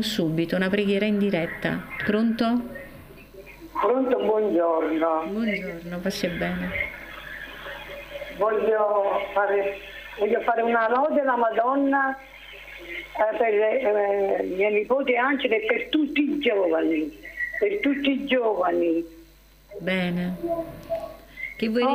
subito una preghiera in diretta. Pronto? Pronto, buongiorno. Buongiorno, pace bene. Voglio fare una lode alla Madonna per mia nipote Angela e per tutti i giovani. Per tutti i giovani. Bene. Che vuoi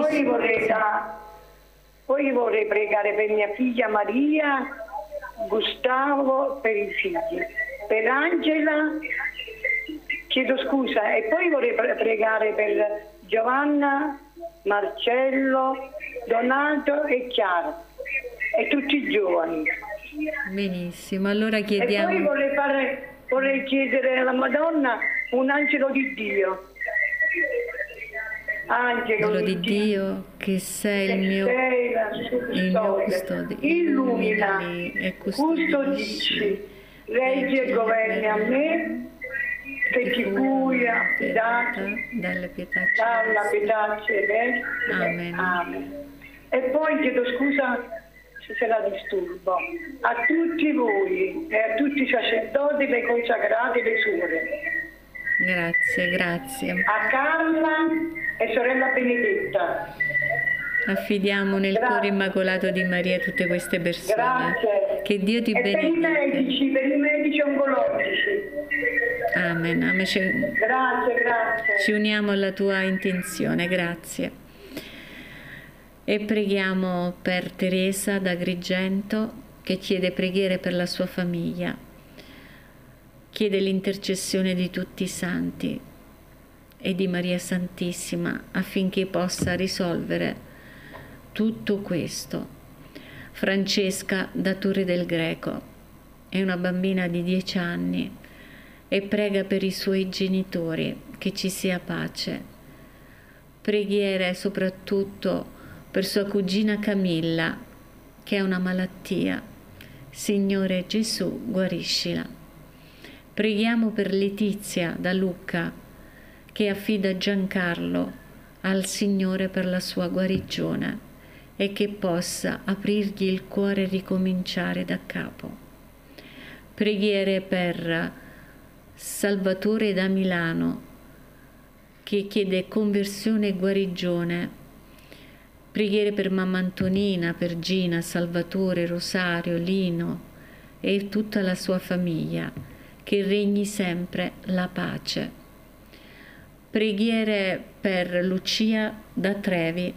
Poi vorrei pregare per mia figlia Maria, Gustavo, per i figli. Per Angela, chiedo scusa, e poi vorrei pregare per Giovanna, Marcello, Donato e Chiara e tutti i giovani. Benissimo, allora chiediamo. E poi vorrei chiedere alla Madonna un angelo di Dio. Angelo di Dio, che sei il mio custode, illuminali e custodisci, reggi e governi a me, che ti cura, dalla pietà celeste. Amen. Amen. E poi chiedo scusa se la disturbo a tutti voi e a tutti i sacerdoti, le consacrati, le suore. Grazie. A Carla e sorella Benedetta. Affidiamo nel cuore immacolato di Maria tutte queste persone. Grazie. Che Dio ti benedica. Per i medici oncologici. Amen. Grazie. Ci uniamo alla tua intenzione, grazie. E preghiamo per Teresa da Agrigento, che chiede preghiere per la sua famiglia. Chiede l'intercessione di tutti i santi e di Maria Santissima affinché possa risolvere tutto questo. Francesca da Torre del Greco è una bambina di 10 anni e prega per i suoi genitori, che ci sia pace. Preghiere soprattutto per sua cugina Camilla, che ha una malattia. Signore Gesù, guariscila. Preghiamo per Letizia da Lucca, che affida Giancarlo al Signore per la sua guarigione e che possa aprirgli il cuore e ricominciare da capo. Preghiere per Salvatore da Milano, che chiede conversione e guarigione. Preghiere per mamma Antonina, per Gina, Salvatore, Rosario, Lino e tutta la sua famiglia, che regni sempre la pace. Preghiere per Lucia da Trevi,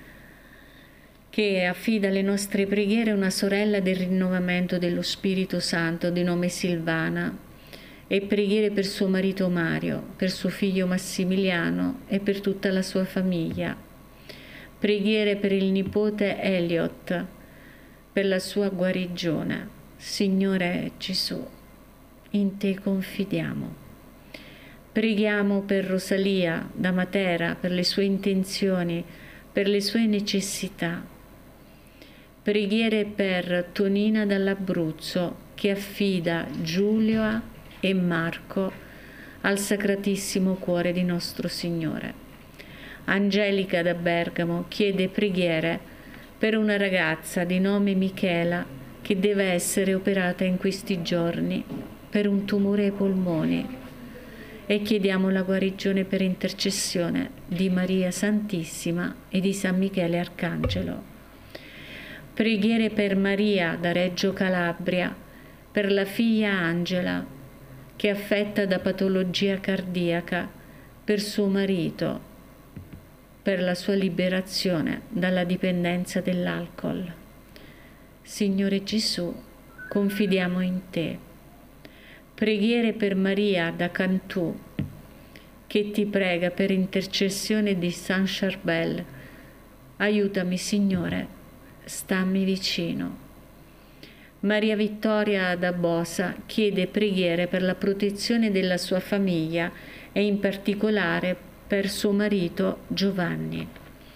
che affida le nostre preghiere a una sorella del rinnovamento dello Spirito Santo di nome Silvana, e preghiere per suo marito Mario, per suo figlio Massimiliano e per tutta la sua famiglia. Preghiere per il nipote Elliot, per la sua guarigione. Signore Gesù, in te confidiamo. Preghiamo per Rosalia da Matera, per le sue intenzioni, per le sue necessità. Preghiere per Tonina dall'Abruzzo, che affida Giulia e Marco al Sacratissimo Cuore di nostro Signore. Angelica da Bergamo chiede preghiere per una ragazza di nome Michela che deve essere operata in questi giorni per un tumore ai polmoni, e chiediamo la guarigione per intercessione di Maria Santissima e di San Michele Arcangelo. Preghiere per Maria da Reggio Calabria, per la figlia Angela che è affetta da patologia cardiaca, per suo marito, per la sua liberazione dalla dipendenza dell'alcol. Signore Gesù, confidiamo in te. Preghiere per Maria da Cantù, che ti prega per intercessione di San Charbel. Aiutami, Signore, stammi vicino. Maria Vittoria da Bosa chiede preghiere per la protezione della sua famiglia e in particolare per suo marito Giovanni.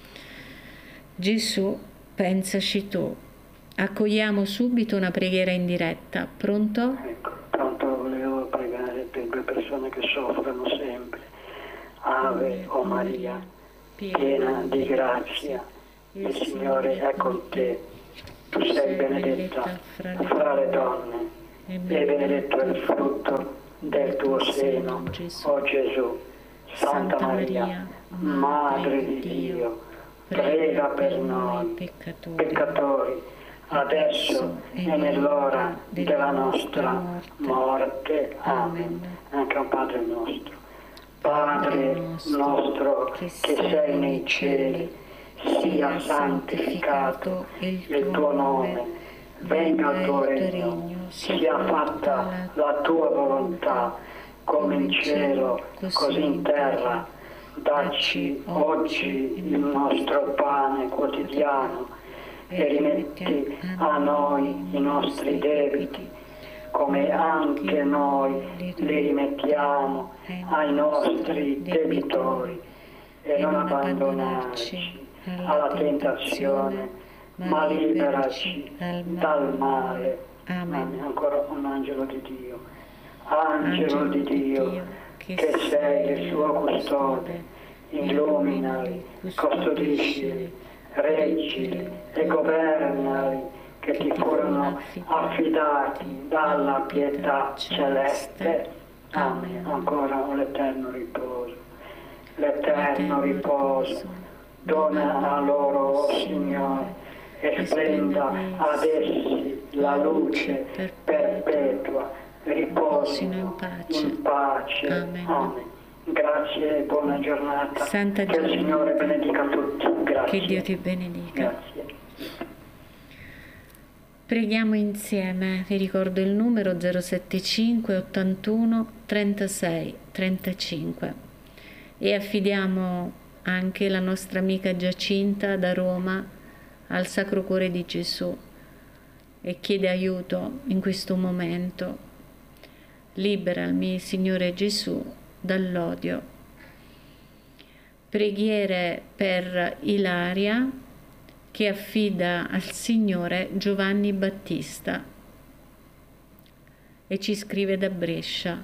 Gesù, pensaci tu. Accogliamo subito una preghiera in diretta. Pronto? Pronto, volevo pregare per 2 persone che soffrono sempre. Ave o Maria, piena di grazia, il Signore è con te. Tu sei benedetta fra le donne e benedetto è il frutto tuo seno, o Gesù. Santa Maria, Madre di Dio, prega per noi peccatori, adesso e nell'ora della nostra morte. Amen. Anche un Padre nostro. Padre nostro che sei nei cieli, sia santificato il tuo nome, venga il tuo regno, sia fatta la tua volontà, come in cielo, così in terra. Dacci oggi il nostro pane quotidiano e rimetti a noi i nostri debiti, come anche noi li rimettiamo ai nostri debitori, e non abbandonarci alla tentazione, ma liberaci dal male. Amen. Ancora un angelo di Dio. Angelo di Dio, che sei il suo custode, illuminali, custodiscili, reggili e governali, che ti furono affidati dalla pietà celeste. Amen. Ancora l'eterno riposo. L'eterno riposo dona a loro, o Signore, e splenda ad essi la luce perpetua. Riposino in pace. Amen. Amen. Grazie e buona giornata. Santa che il Signore benedica tutti. Grazie. Che Dio ti benedica. Grazie. Preghiamo insieme, vi ricordo il numero 075 81 36 35 e affidiamo anche la nostra amica Giacinta da Roma al Sacro Cuore di Gesù e chiede aiuto in questo momento. Liberami, Signore Gesù, dall'odio. Preghiere per Ilaria, che affida al Signore Giovanni Battista e ci scrive da Brescia.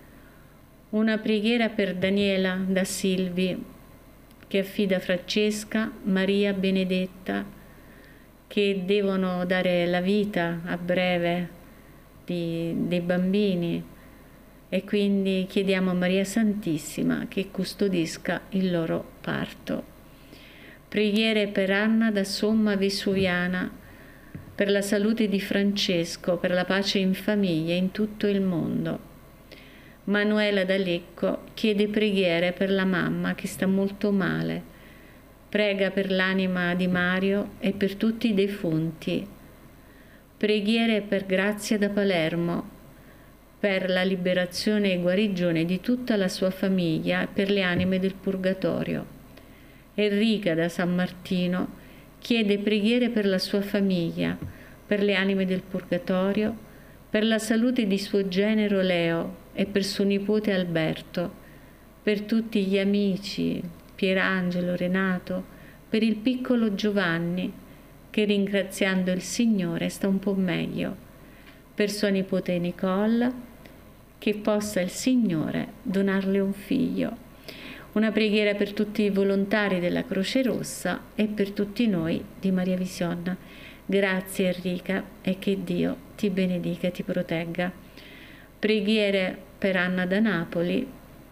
Una preghiera per Daniela da Silvi, che affida Francesca, Maria, Benedetta, che devono dare la vita a breve dei bambini, e quindi chiediamo a Maria Santissima che custodisca il loro parto. Preghiere per Anna da Somma Vesuviana, per la salute di Francesco, per la pace in famiglia in tutto il mondo. Manuela da Lecco chiede preghiere per la mamma che sta molto male. Prega per l'anima di Mario e per tutti i defunti. Preghiere per Grazia da Palermo, per la liberazione e guarigione di tutta la sua famiglia e per le anime del purgatorio. Enrica da San Martino chiede preghiere per la sua famiglia, per le anime del purgatorio, per la salute di suo genero Leo e per suo nipote Alberto, per tutti gli amici, Pierangelo, Renato, per il piccolo Giovanni, che ringraziando il Signore sta un po' meglio, per sua nipote Nicole, che possa il Signore donarle un figlio. Una preghiera per tutti i volontari della Croce Rossa e per tutti noi di Maria Vision. Grazie Enrica e che Dio ti benedica e ti protegga. Preghiere per Anna da Napoli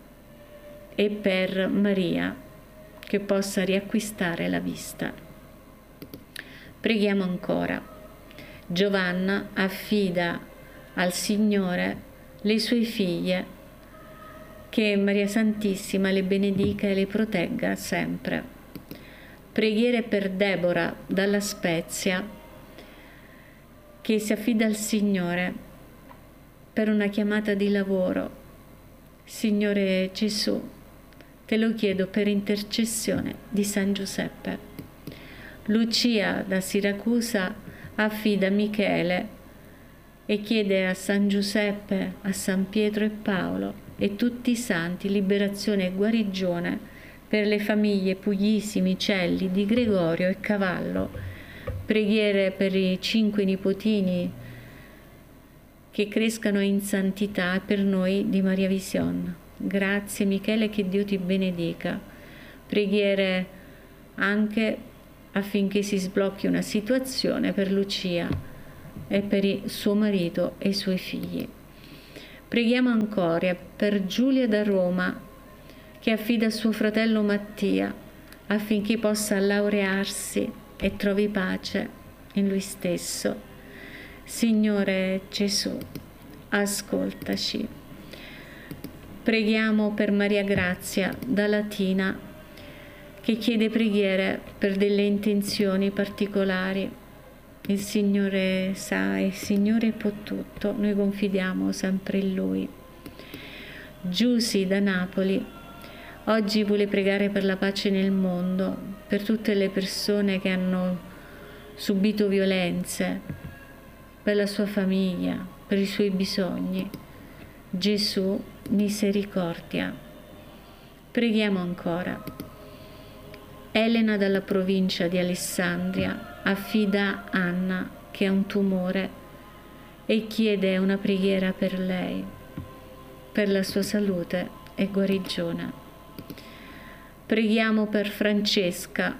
e per Maria, che possa riacquistare la vista. Preghiamo ancora. Giovanna affida al Signore le sue figlie, che Maria Santissima le benedica e le protegga sempre. Preghiere per Deborah dalla Spezia, che si affida al Signore per una chiamata di lavoro. Signore Gesù, te lo chiedo per intercessione di San Giuseppe. Lucia da Siracusa affida Michele e chiede a San Giuseppe, a San Pietro e Paolo e tutti i santi liberazione e guarigione per le famiglie Puglisi, Micelli, di Gregorio e Cavallo. Preghiere per i 5 nipotini che crescano in santità e per noi di Maria Vision. Grazie Michele, che Dio ti benedica. Preghiere anche affinché si sblocchi una situazione per Lucia e per suo marito e i suoi figli. Preghiamo ancora per Giulia da Roma, che affida a suo fratello Mattia affinché possa laurearsi e trovi pace in lui stesso. Signore Gesù, ascoltaci. Preghiamo per Maria Grazia da Latina, che chiede preghiere per delle intenzioni particolari. Il Signore sa e il Signore può tutto, noi confidiamo sempre in Lui. Giusy da Napoli oggi vuole pregare per la pace nel mondo, per tutte le persone che hanno subito violenze, per la sua famiglia, per i suoi bisogni. Gesù, misericordia. Preghiamo ancora. Elena dalla provincia di Alessandria affida Anna che ha un tumore e chiede una preghiera per lei, per la sua salute e guarigione. Preghiamo per Francesca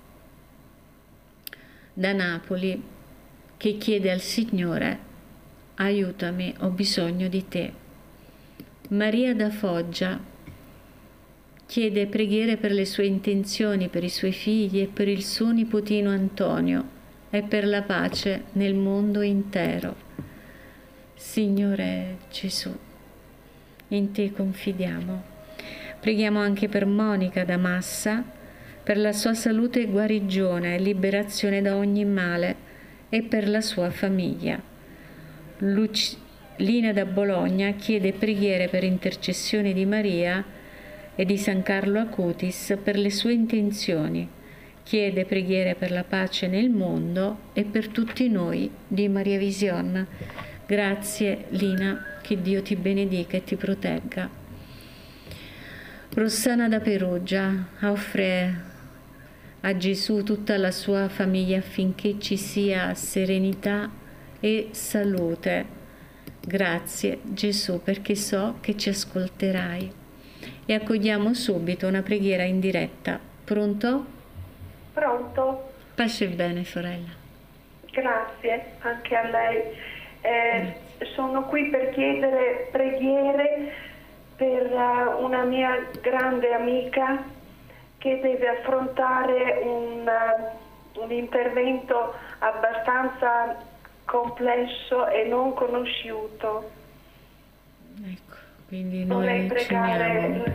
da Napoli che chiede al Signore: aiutami, ho bisogno di te. Maria da Foggia chiede preghiere per le sue intenzioni, per i suoi figli e per il suo nipotino Antonio e per la pace nel mondo intero. Signore Gesù, in te confidiamo. Preghiamo anche per Monica da Massa, per la sua salute e guarigione e liberazione da ogni male e per la sua famiglia. Lina da Bologna chiede preghiere per intercessione di Maria e di San Carlo Acutis per le sue intenzioni. Chiede preghiere per la pace nel mondo e per tutti noi di Maria Vision. Grazie Lina, che Dio ti benedica e ti protegga. Rossana da Perugia offre a Gesù tutta la sua famiglia affinché ci sia serenità e salute. Grazie Gesù, perché so che ci ascolterai. E accogliamo subito una preghiera in diretta. Pronto? Pronto. Pace bene, sorella. Grazie anche a lei. Sono qui per chiedere preghiere per una mia grande amica che deve affrontare un intervento abbastanza complesso e non conosciuto. Ecco, quindi vorrei noi pregare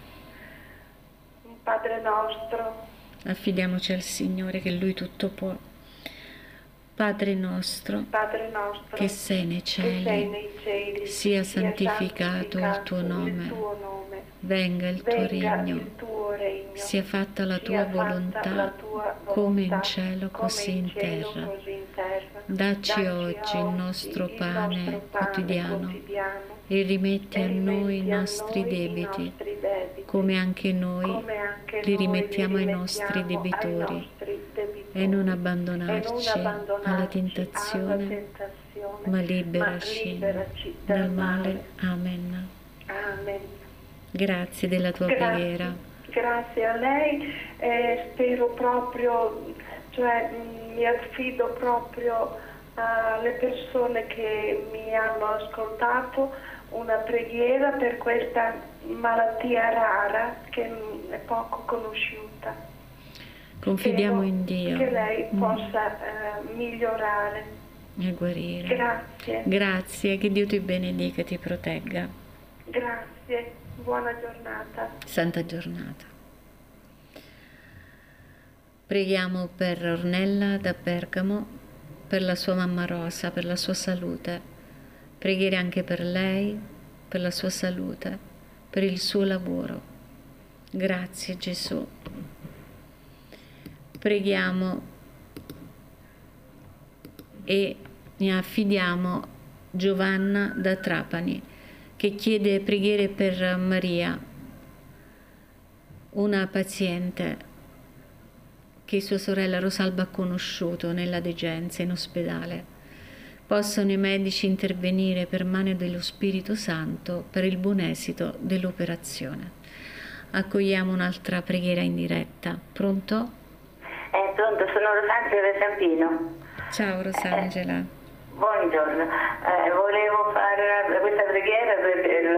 un Padre nostro. Affidiamoci al Signore, che Lui tutto può. Padre nostro, che sei nei cieli, sia santificato il tuo nome, venga il tuo regno, sia fatta la tua volontà, come in cielo così in terra. Dacci oggi il nostro pane quotidiano e rimetti a noi i nostri debiti, come anche noi li rimettiamo ai nostri debitori, e non abbandonarci alla tentazione, ma liberaci dal male. Amen. Grazie della tua preghiera. Grazie a lei, spero proprio, mi affido proprio alle persone che mi hanno ascoltato, una preghiera per questa malattia rara che è poco conosciuta. Confidiamo in Dio. Che lei possa migliorare e guarire. Grazie. Grazie, che Dio ti benedica e ti protegga. Grazie, buona giornata. Santa giornata. Preghiamo per Ornella da Bergamo, per la sua mamma Rosa, per la sua salute. Preghiere anche per lei, per la sua salute, per il suo lavoro. Grazie Gesù. Preghiamo e ne affidiamo Giovanna da Trapani, che chiede preghiere per Maria, una paziente che sua sorella Rosalba ha conosciuto nella degenza in ospedale. Possano i medici intervenire per mano dello Spirito Santo per il buon esito dell'operazione. Accogliamo un'altra preghiera in diretta. Pronto? Pronto, sono Rosangela da Zampino. Ciao Rosangela. Buongiorno, volevo fare questa preghiera